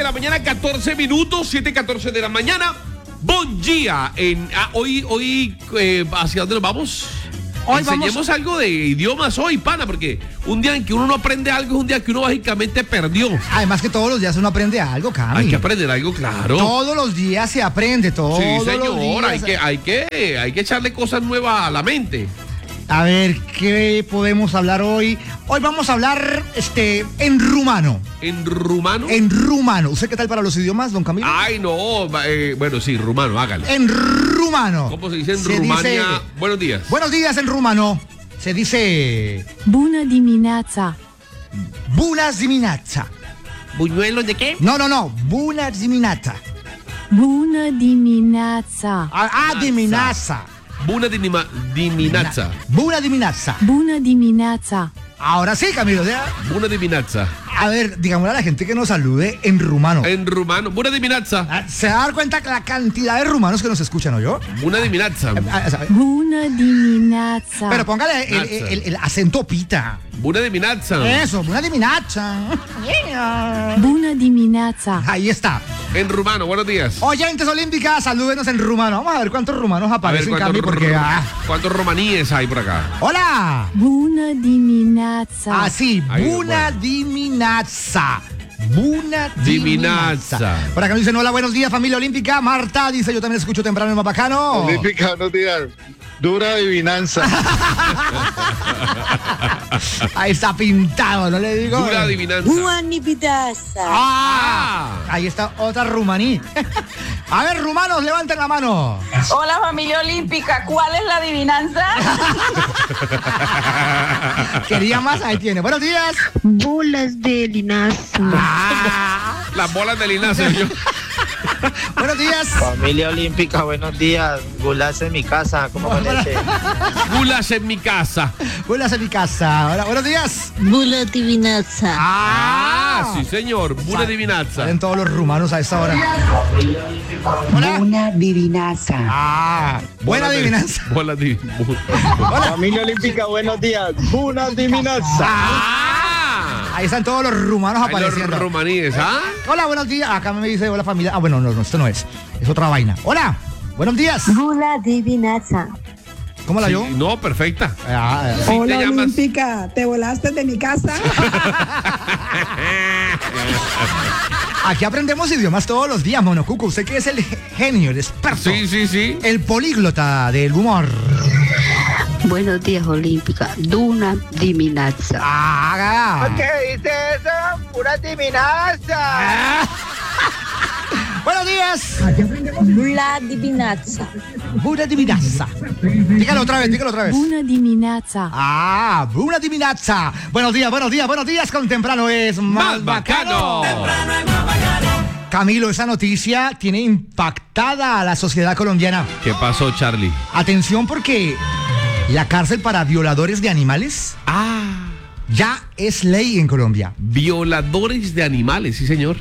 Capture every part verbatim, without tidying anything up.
la mañana, catorce minutos, siete catorce de la mañana. Buen día. En, ah, hoy, hoy eh, ¿hacia dónde nos vamos? Hoy Enseñemos vamos... algo de idiomas hoy, pana, porque un día en que uno no aprende algo es un día que uno básicamente perdió. Además que todos los días uno aprende algo, Cami. Hay que aprender algo, claro. Todos los días se aprende, todos Sí, señor, los días. hay que, hay que, hay que echarle cosas nuevas a la mente. A ver, ¿qué podemos hablar hoy? Hoy vamos a hablar este, en rumano. ¿En rumano? En rumano. ¿Usted qué tal para los idiomas, don Camilo? Ay, no, eh, bueno, sí, rumano, hágale. En rumano. ¿Cómo se dice en Se Rumania? dice- Buenos días. Buenos días en rumano. Se dice Bună dimineața! Bună dimineața. ¿Buñuelos de qué? No, no, no. Bună dimineața. Bună dimineața! Ah, ah, dimineața. Buna dinima, diminazza. Bună dimineața. Bună dimineața! Ahora sí, Camilo. ¿Ya? Buna diminazza. A ver, digámosle a la gente que nos salude en rumano. En rumano. Buna diminazza. Ah, ¿Se va a dar cuenta la cantidad de rumanos que nos escuchan, o yo? Buna diminazza. Bună dimineața! Pero póngale el, Naza. el- el acento pita. Buna diminazza. Eso, una dimineața. Bună dimineața! Ahí está. En rumano, buenos días. Oyentes olímpicas, salúdenos en rumano. Vamos a ver cuántos rumanos A ver, aparecen, Cami, ¿cuántos, porque... ah. ¿cuántos romaníes hay por acá? ¡Hola! Bună dimineața! Ah, sí, Ahí, Buna bueno. Diminazza. Buna Diminazza. Diminazza. Por acá nos dicen, hola, buenos días, familia olímpica. Marta dice, yo también escucho temprano el más bacano. Olímpica, buenos días. Dura adivinanza. Ahí está pintado, ¿no le digo? Dura adivinanza. Juanipidasa. Ah, ahí está otra rumaní. A ver, rumanos, levanten la mano. Hola familia olímpica, ¿cuál es la adivinanza? Quería más, ahí tiene. Buenos días. Bolas de linaza. Ah, Las bolas de linaza. Yo. buenos días. Familia olímpica, buenos días. Gulas en mi casa, ¿cómo parece? Gulas en mi casa. Buenas en mi casa. Hola, buenos días. Bula divinaza. Ah, sí, señor. Buna divinazza. Salen todos los rumanos a esta hora. Hola. Una divinaza. Ah, buena Bolas de- adivinanza. Bolas de. Familia olímpica, buenos días. Una adivinanza. Ah. Ahí están todos los rumanos Hay los apareciendo. romaníes, ¿ah? Hola, buenos días. Acá me dice hola familia. Ah, bueno, no, no, esto no es. Es otra vaina. Hola, buenos días. Bula divinaza. ¿Cómo la Sí, yo? no, perfecta. Ah, ah, Sí, te llamas. Olímpica, ¿te volaste de mi casa? aquí aprendemos idiomas todos los días, Monocuco. Usted que es el genio, el experto, Sí, sí, sí. el políglota del humor. Buenos días, olímpica. Duna dimineața. Ah, ¿Qué dice eso? Pura adivinanza. ah. Buenos días. Bula divinaza. Buena divinaza. Dígalo otra vez, dígalo otra vez. Bună dimineața! Ah, buena divinaza. Buenos días, buenos días, buenos días. Con temprano es más, Más bacano. Camilo, esa noticia tiene impactada a la sociedad colombiana. ¿Qué pasó, Charlie? Atención porque la cárcel para violadores de animales Ah. ya es ley en Colombia. Violadores de animales, sí, señor.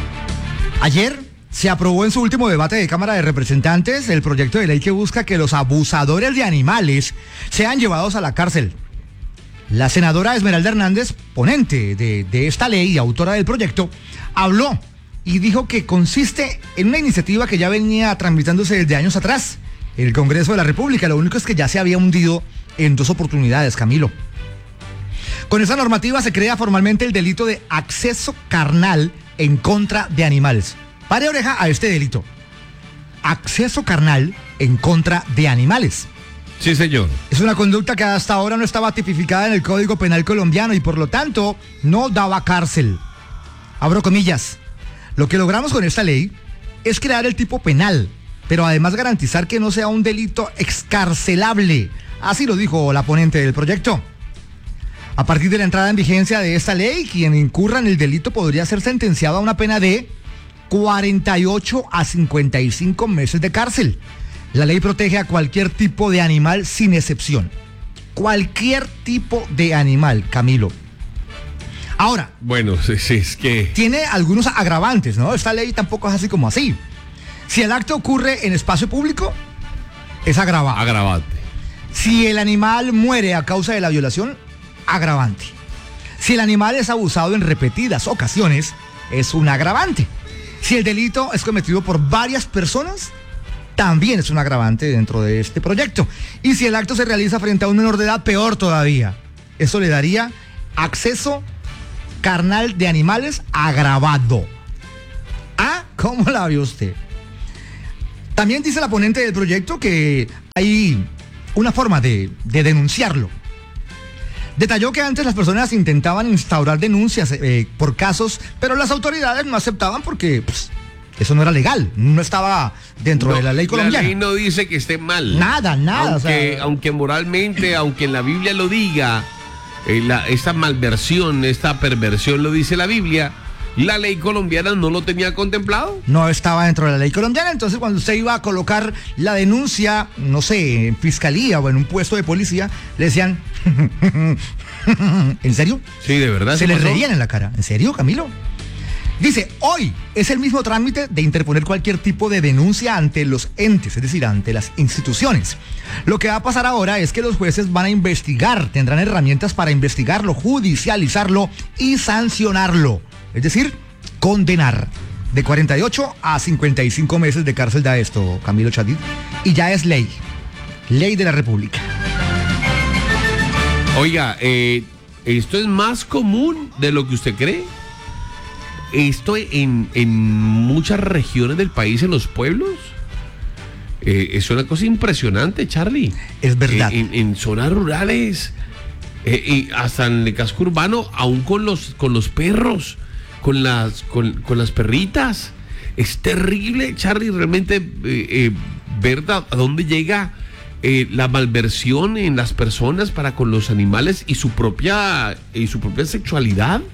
Ayer se aprobó en su último debate de Cámara de Representantes el proyecto de ley que busca que los abusadores de animales sean llevados a la cárcel. La senadora Esmeralda Hernández, ponente de, de esta ley y autora del proyecto, habló y dijo que consiste en una iniciativa que ya venía tramitándose desde años atrás en el Congreso de la República. Lo único es que ya se había hundido en dos oportunidades, Camilo. Con esa normativa se crea formalmente el delito de acceso carnal en contra de animales. Pare oreja a este delito. Acceso carnal en contra de animales. Sí, señor. Es una conducta que hasta ahora no estaba tipificada en el Código Penal colombiano y por lo tanto no daba cárcel. Abro comillas. Lo que logramos con esta ley es crear el tipo penal, pero además garantizar que no sea un delito excarcelable. Así lo dijo la ponente del proyecto. A partir de la entrada en vigencia de esta ley, quien incurra en el delito podría ser sentenciado a una pena de cuarenta y ocho a cincuenta y cinco meses de cárcel. La ley protege a cualquier tipo de animal sin excepción. Cualquier tipo de animal, Camilo. Ahora, Bueno, sí, sí, es que. tiene algunos agravantes, ¿no? Esta ley tampoco es así como así. Si el acto ocurre en espacio público, es agravado. Agravante. Si el animal muere a causa de la violación, agravante. Si el animal es abusado en repetidas ocasiones, es un agravante. Si el delito es cometido por varias personas, también es un agravante dentro de este proyecto. Y si el acto se realiza frente a un menor de edad, peor todavía. Eso le daría acceso carnal de animales agravado. ¿Ah? ¿Cómo la vio usted? También dice la ponente del proyecto que hay una forma de, de denunciarlo. Detalló que antes las personas intentaban instaurar denuncias eh, por casos, pero las autoridades no aceptaban porque pues, eso no era legal, no estaba dentro No, de la ley colombiana. La ley no dice que esté mal. Nada, nada. Aunque, o sea, aunque moralmente, aunque en la Biblia lo diga, eh, la, esta malversión, esta perversión lo dice la Biblia, la ley colombiana no lo tenía contemplado. no estaba dentro de la ley colombiana, entonces cuando usted iba a colocar la denuncia, no sé, en fiscalía o en un puesto de policía, le decían, ¿en serio? Sí, de verdad. Se ¿eso le pasó? reían en la cara. ¿En serio, Camilo? Dice, hoy es el mismo trámite de interponer cualquier tipo de denuncia ante los entes, es decir, ante las instituciones. Lo que va a pasar ahora es que los jueces van a investigar, tendrán herramientas para investigarlo, judicializarlo y sancionarlo. Es decir, condenar. De cuarenta y ocho a cincuenta y cinco meses de cárcel da esto, Camilo Chadid. Y ya es ley. Ley de la República. Oiga, eh, esto es más común de lo que usted cree. Esto en, en muchas regiones del país, en los pueblos, eh, es una cosa impresionante, Charlie. Es verdad. Eh, en, en zonas rurales, eh, y hasta en el casco urbano, aún con los, con los perros, con las, con, con las perritas. Es terrible, Charlie, realmente eh, eh, ver a, a dónde llega eh, la malversión en las personas para con los animales y su propia, y su propia sexualidad.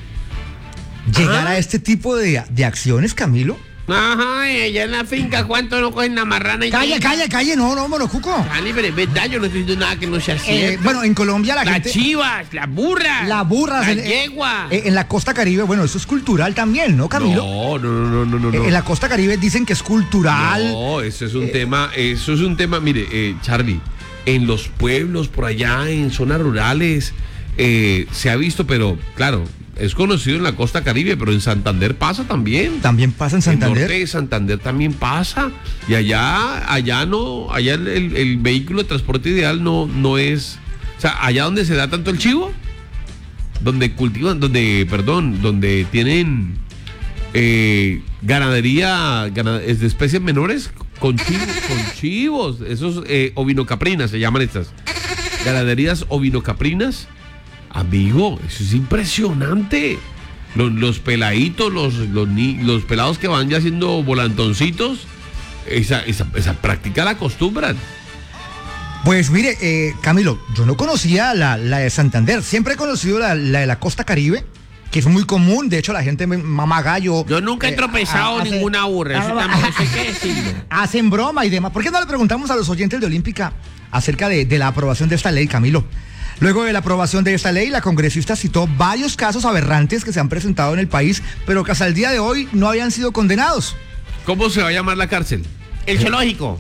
Llegar Ah. a este tipo de, de acciones, Camilo. Ajá, allá en la finca, ¿cuánto no cogen la marrana? Y Calle, calle, calle, no, no, monocuco. Charlie, pero es verdad, yo no estoy diciendo nada que no sea Eh, cierto. bueno, en Colombia la las gente... chivas, las burras. Las burras. La en, yegua. eh, en la costa Caribe, bueno, eso es cultural también, ¿no, Camilo? No, no, no, no, no, no. Eh, En la costa Caribe dicen que es cultural. No, eso es un Eh, tema, eso es un tema, mire, eh, Charlie, en los pueblos, por allá, en zonas rurales, eh, se ha visto, pero claro, es conocido en la costa Caribe, pero en Santander pasa también. También pasa en En Santander. norte de Santander también pasa. Y allá, allá no, allá el, el- el vehículo de transporte ideal no, no es. O sea, allá donde se da tanto el chivo, donde cultivan, donde, perdón, donde tienen eh, ganadería, gana- es de especies menores con chivos, con chivos, esos eh, ovinocaprinas se llaman estas. Ganaderías ovinocaprinas. Amigo, eso es impresionante. Los, los peladitos, los, los, ni- los pelados que van ya haciendo volantoncitos, esa, esa, esa práctica la acostumbran. Pues mire, eh, Camilo, yo no conocía la, la de Santander. Siempre he conocido la, la de la costa Caribe, que es muy común. De hecho, la gente me- mama gallo. Yo nunca he eh, tropezado hace- ninguna burra, eso Ah, también no sé qué decirlo. Hacen broma y demás. ¿Por qué no le preguntamos a los oyentes de Olímpica acerca de, de la aprobación de esta ley, Camilo? Luego de la aprobación de esta ley, la congresista citó varios casos aberrantes que se han presentado en el país, pero que hasta el día de hoy no habían sido condenados. ¿Cómo se va a llamar la cárcel? El zoológico.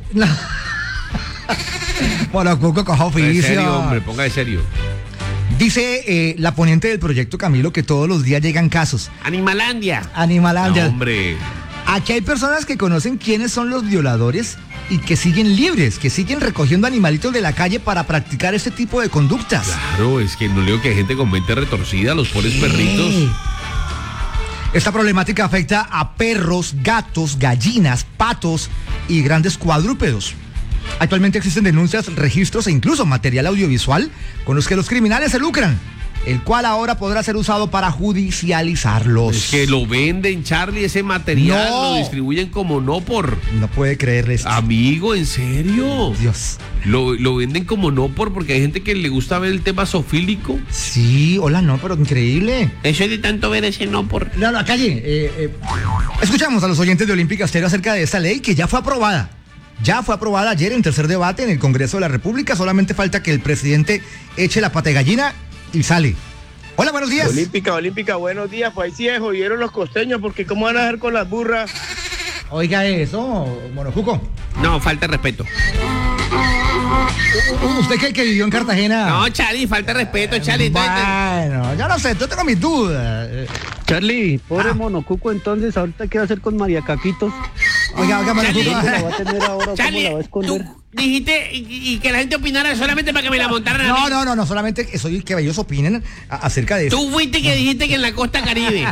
Bueno, Cuco, coja En oficio. serio, hombre, ponga de serio. Dice eh, la ponente del proyecto, Camilo, que todos los días llegan casos. Animalandia. Animalandia. No, hombre. Aquí hay personas que conocen quiénes son los violadores y que siguen libres, que siguen recogiendo animalitos de la calle para practicar este tipo de conductas. Claro, es que no leo que hay gente con mente retorcida, los pobres perritos. Esta problemática afecta a perros, gatos, gallinas, patos y grandes cuadrúpedos. Actualmente existen denuncias, registros e incluso material audiovisual con los que los criminales se lucran, el cual ahora podrá ser usado para judicializarlos. Es que lo venden, Charlie, ese material, No. lo distribuyen como no por... No puede creerles. Amigo, ¿en serio? Dios. Lo, lo venden como no por, porque hay gente que le gusta ver el tema zoofílico. Sí, hola, no, pero increíble. Eso es de tanto ver ese no por... No, no, calle. Eh, eh, escuchamos a los oyentes de Olímpica Estéreo acerca de esta ley que ya fue aprobada. Ya fue aprobada ayer en tercer debate en el Congreso de la República. Solamente falta que el presidente eche la pata de gallina y sale. Hola, buenos días. Olímpica, Olímpica, buenos días. Pues ahí sí se jodieron los costeños, porque ¿cómo van a hacer con las burras? Oiga eso, Monocuco. No, falta de respeto. Usted que, que vivió en Cartagena. No, Charlie, falta de respeto, Charlie. Entonces, Bueno, yo no sé, yo tengo mis dudas. Charlie, pobre Ah. monocuco, entonces, ¿ahorita qué va a hacer con María Caquitos? Oiga, oiga, Charlie. Monocuco. ¿Cómo la va a tener ahora? ¿Cómo Charlie, la va a esconder? tú dijiste y, y que la gente opinara solamente para que me la montaran a No, mí. no, no, no, solamente soy que ellos opinen a- acerca de eso. Tú fuiste que dijiste que en la costa Caribe.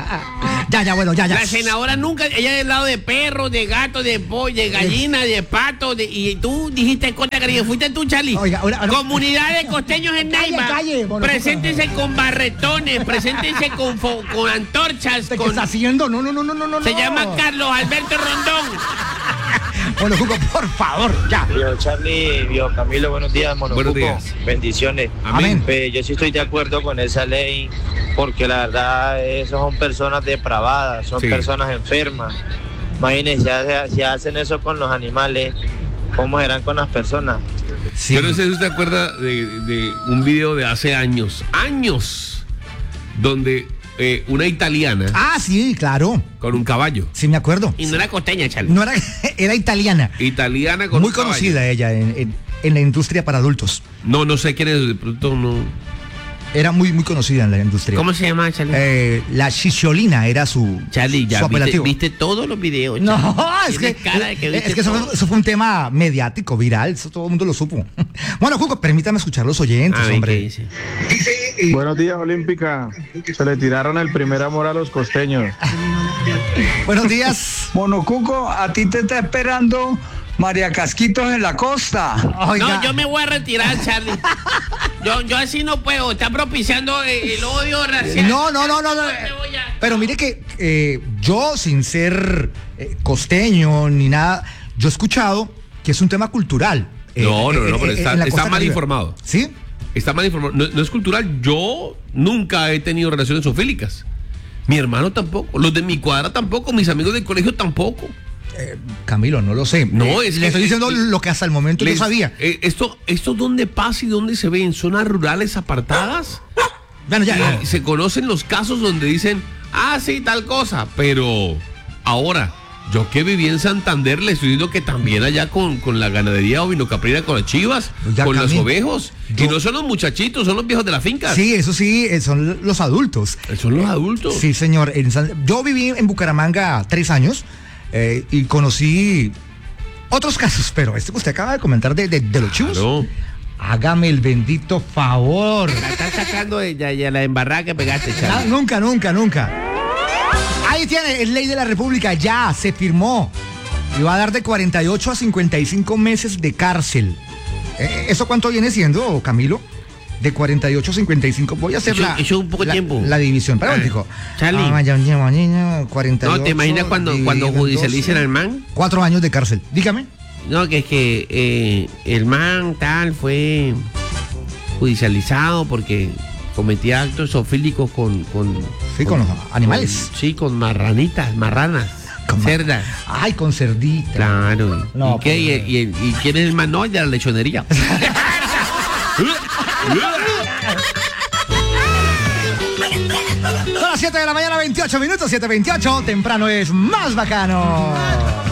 Ya, ya, bueno, ya, ya. La senadora nunca, ella del lado de perros, de gatos, de pollo, de gallina, de pato, de- y tú dijiste costa Caribe, fuiste tú, Charlie. Oiga, ahora- ahora- Comunidad de costeños en Calle, Neiva. calle, mono- Preséntense con barretones, preséntense con, fo- con antorchas, ¿Usted qué con- está haciendo? No, no, no, no, no, no. se no. llama Carlos Alberto Rondón. Monocuco, por favor, ya. Vio Charlie, vio Camilo, buenos días, Monocuco. Buenos días. Bendiciones. Amén. Pues, yo sí estoy de acuerdo con esa ley, porque la verdad, esos son personas depravadas, son Sí. personas enfermas. Imagínense, ya, si hacen eso con los animales, ¿cómo serán con las personas? Sí. Yo no sé si usted acuerda de, de un video de hace años, años, donde eh, una italiana Ah, sí, claro. con un caballo. Sí, me acuerdo. Y no era costeña, Charlie. No era, era italiana. Italiana con Muy un caballo. conocida ella en, en- en la industria para adultos. No, no sé quién es, de pronto no. Era muy, muy conocida en la industria. ¿Cómo se llama, Charlie? Eh, la Chicholina era su, Charlie, ya su viste, apelativo. viste todos los videos. No, Charlie. es que, Tienes cara de que es viste que eso, todo. fue- eso fue un tema mediático, viral, eso todo el mundo lo supo. Bueno, Jugo, permítame escuchar los oyentes, A ver, ¿qué hombre. dice? Buenos días, Olímpica. Se le tiraron el primer amor a los costeños. Buenos días. Monocuco, a ti te está esperando María Casquitos en la costa. Oiga, No, yo me voy a retirar, Charlie. Yo, yo así no puedo. Está propiciando el, el odio racial. no, no, no, no, no. Me voy a- Pero mire que eh, yo, sin ser eh, costeño ni nada, yo he escuchado que es un tema cultural. eh, No, no, no, eh, pero eh, está, en la está costa mal caribe. informado. ¿Sí? Está mal informado. No, no es cultural. Yo nunca he tenido relaciones zoofílicas. Mi hermano tampoco. Los de mi cuadra tampoco. Mis amigos del colegio tampoco. Camilo, no lo sé. No, Eh, es le que- estoy diciendo es- lo que hasta el momento Les- yo sabía. eh, esto, ¿Esto dónde pasa y dónde se ve? ¿En zonas rurales apartadas? Bueno, ya. Y se conocen los casos donde dicen, ah, sí, tal cosa. Pero ahora, yo que viví en Santander, le estoy diciendo que también allá con, con la ganadería ovinocaprina, con las chivas, Oiga, con los Cami, ovejos. yo- Y no son los muchachitos, son los viejos de la finca. Sí, eso sí, eh, son los adultos. Son los adultos. Sí, señor. En San- yo viví en Bucaramanga tres años eh, y conocí otros casos, pero este que usted acaba de comentar de, de- de los chivos. Claro. Hágame el bendito favor. La están sacando de, de- de la embarrada que pegaste, Ah, Charlie. nunca, nunca, nunca. Ahí tiene, es ley de la República, ya se firmó. Y va a dar de cuarenta y ocho a cincuenta y cinco meses de cárcel. Eh, ¿Eso cuánto viene siendo, Camilo? De cuarenta y ocho a cincuenta y cinco. Voy a hacer Eso- la, eso es un poco la, tiempo. la división. Para un Ah, momentico. Charlie. Ah, ya llevo, niño, cuarenta y ocho, No, ¿te imaginas cuando, cuando dividido en judicialicen doce. al man? Cuatro años de cárcel. Dígame. No, que es que eh, el man tal fue judicializado porque cometía actos zoofílicos con, con, Sí, con los animales. con- sí, con marranitas, marranas, Con ma- cerdas. Ay, con cerdita. Claro. No, ¿Y, qué? ¿Y, pues, y, y quién es el man? No, el de la lechonería. Son las siete de la mañana, veintiocho minutos, siete veintiocho. Temprano es más bacano.